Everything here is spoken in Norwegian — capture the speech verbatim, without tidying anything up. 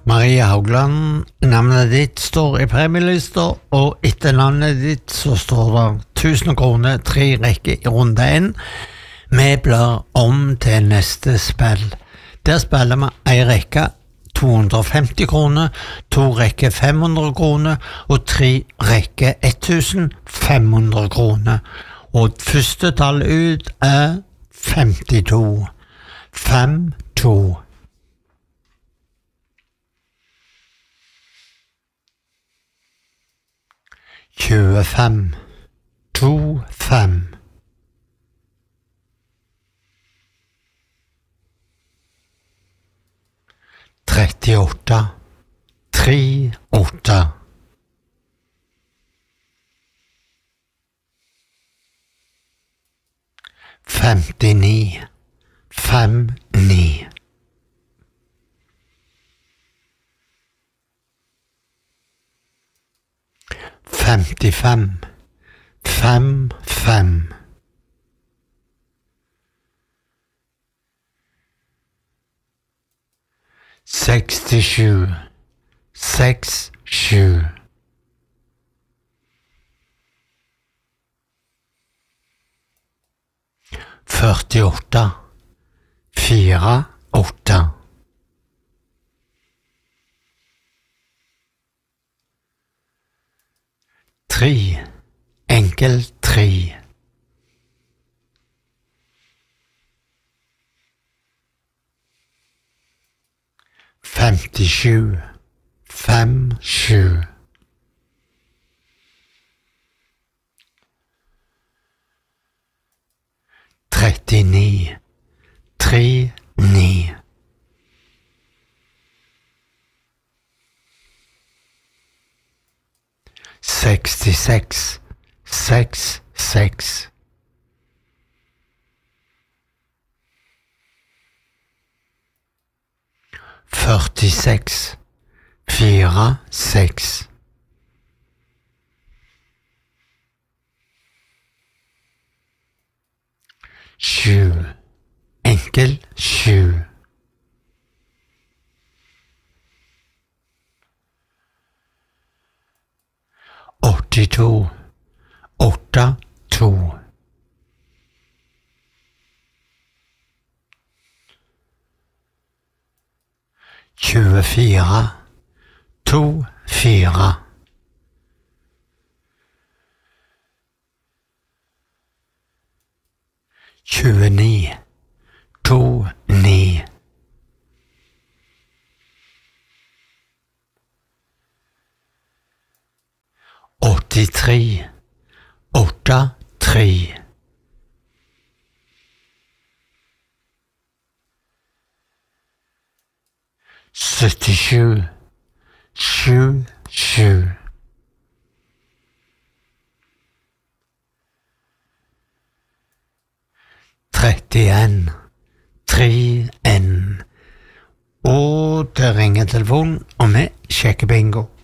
Maria Haugland, navnet ditt står i premielister, og etter navnet ditt så står det tusen kroner, tre rekker i runde en. Vi blar om til neste spill. Der spiller vi en rekke to hundre og femti kroner, to rekker fem hundre kroner, og tre rekker tusen fem hundre kroner. Og første tall ut er femtito. Fem, to. tjuefem, to, fem. trettiåtte, tre, åtte. femtini, fem, ni. femtifem, fem, fem. sekstisju, seks, sju. førtiåtte, fire, åtte. Tre, enkel tre. Femtisju, fem, sju. trettini, tre, ni. sekstiseks, seks, seks. førtiseks, fire, seks. Sju, enkel, sju. åttito, åtte, to. tjuefire, to, fire. tjueni, to, ni. åttitre, åtte, tre. syttisju, sju, sju. trettien, tre, en. Og det ringer telefonen, og vi sjekker bingo.